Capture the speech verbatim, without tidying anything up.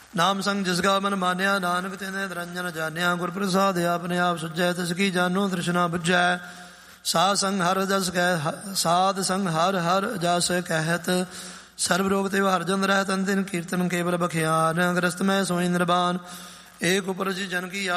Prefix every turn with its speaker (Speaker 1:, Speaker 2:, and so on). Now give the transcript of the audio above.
Speaker 1: ਨਾਮ ਸੰਗ ਜਿਸ ਕਾ ਮਨ ਮਾਨਿਆ, ਨਾਨਕ ਤਿਨੇ ਨਿਰੰਜਨ ਜਾਣਿਆ। ਗੁਰ ਪ੍ਰਸਾਦ ਆਪਣੇ ਆਪ ਸੁਝੈ, ਤਿਸ ਕੀ ਜਾਨੋ ਤ੍ਰਿਸ਼ਨਾ ਬੁਝੈ। ਸਾਧ ਸੰਗ ਹਰ ਜਸ ਕਹਿ, ਸਾਧ ਸੰਗ ਹਰ ਹਰ ਜਸ ਕਹਿਤ। ਸਰਬ ਰੋਗ ਤੇ ਹਰ ਜਨ ਰਹਿ, ਤਨ ਤਿਨ ਕੀਰਤਨ ਕੇਵਲ ਬਖਿਆਨ। ਗ੍ਰਸਤ ਮੈਂ ਸੋਈ ਨਿਰਵਾਨ, ਏਕ ਉਪਰ ਜਨ ਕੀ